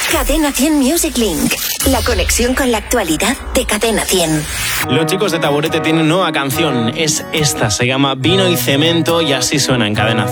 Cadena 100 Music Link. La conexión con la actualidad de Cadena 100. Los chicos de Taburete tienen nueva canción. Es esta, se llama Vino y Cemento y así suena en Cadena 100.